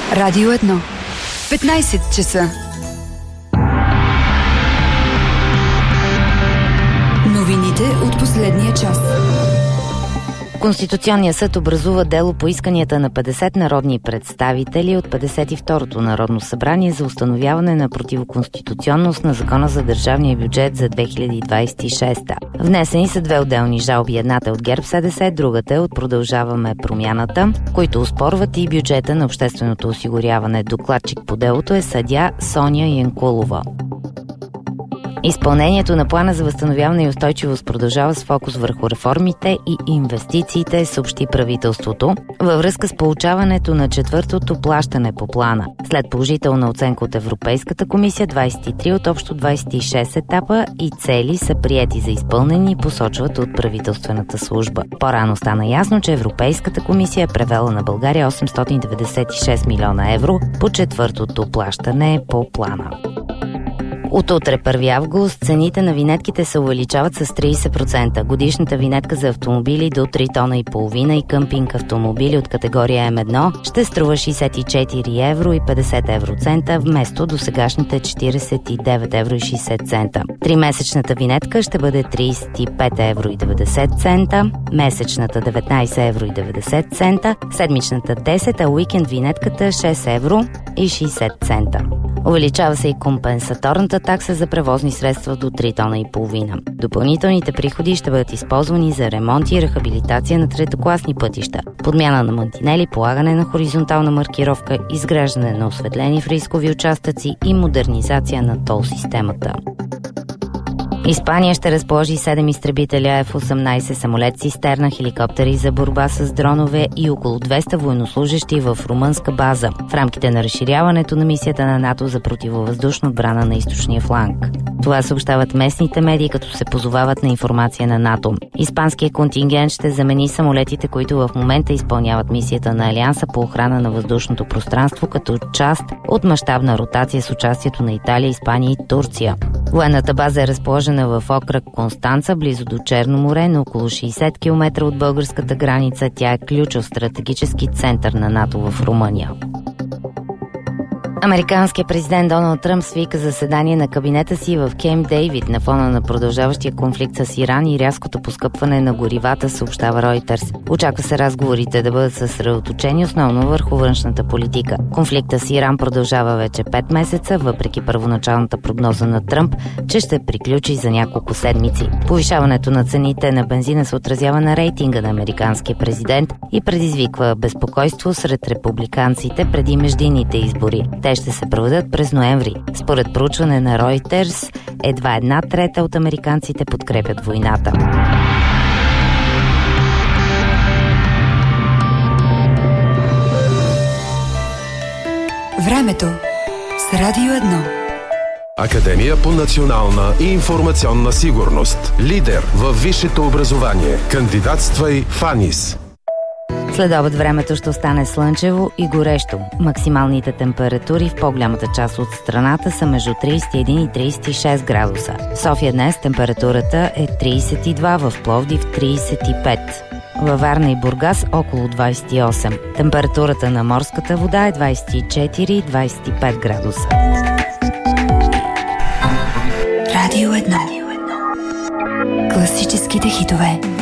Радио 1. 15 часа. Новините от последния час. Конституционният съд образува дело по исканията на 50 народни представители от 52-то Народно събрание за установяване на противоконституционност на Закона за държавния бюджет за 2026. Внесени са две отделни жалби. Едната е от ГЕРБ-СДС, другата е от Продължаваме промяната, които оспорват и бюджета на общественото осигуряване. Докладчик по делото е съдия Соня Янкулова. Изпълнението на плана за възстановяване и устойчивост продължава с фокус върху реформите и инвестициите, съобщи правителството, във връзка с получаването на четвъртото плащане по плана. След положителна оценка от Европейската комисия, 23 от общо 26 етапа и цели са приети за изпълнени, посочват от правителствената служба. По-рано стана ясно, че Европейската комисия е превела на България 896 милиона евро по четвъртото плащане по плана. От утре, 1 август, цените на винетките се увеличават с 30%. Годишната винетка за автомобили до 3 тона и половина и къмпинг автомобили от категория М1 ще струва 64 евро и 50 евроцента, вместо досегашните 49 евро и 60 цента. Тримесечната винетка ще бъде 35 евро и 90 цента, месечната 19 евро и 90 цента, седмичната 10, а уикенд винетката 6 евро и 60 цента. Увеличава се и компенсаторната такса за превозни средства до 3 тона и половина. Допълнителните приходи ще бъдат използвани за ремонт и рехабилитация на третокласни пътища, подмяна на мантинели, полагане на хоризонтална маркировка, изграждане на осветлени в рискови участъци и модернизация на тол системата. Испания ще разположи 7 изтребителя F-18, самолет-цистерна, хеликоптери за борба с дронове и около 200 военнослужещи в румънска база в рамките на разширяването на мисията на НАТО за противовъздушна отбрана на източния фланг. Това съобщават местните медии, като се позовават на информация на НАТО. Испанският контингент ще замени самолетите, които в момента изпълняват мисията на Алианса по охрана на въздушното пространство, като част от мащабна ротация с участието на Италия, Испания и Турция. Военната база е разположена в окръг Констанца, близо до Черно море, на около 60 км от българската граница. Тя е ключов стратегически център на НАТО в Румъния. Американският президент Доналд Тръмп свика заседание на кабинета си в Кемп Дейвид на фона на продължаващия конфликт с Иран и рязкото поскъпване на горивата, съобщава Reuters. Очаква се разговорите да бъдат съсредоточени основно върху външната политика. Конфликта с Иран продължава вече 5 месеца, въпреки първоначалната прогноза на Тръмп, че ще приключи за няколко седмици. Повишаването на цените на бензина се отразява на рейтинга на американския президент и предизвиква безпокойство сред републиканците преди междинните избори. Те ще се проведат през ноември. Според проучване на Reuters, едва 1/3 от американците подкрепят войната. Времето с Радио 1. Академия по национална и информационна сигурност. Лидер във висшето образование. Кандидатствай в АНИС. След обед времето ще остане слънчево и горещо. Максималните температури в по-голямата част от страната са между 31 и 36 градуса. В София днес температурата е 32, в Пловдив 35. Във Варна и Бургас около 28. Температурата на морската вода е 24-25 градуса. Радио 1. Класическите хитове.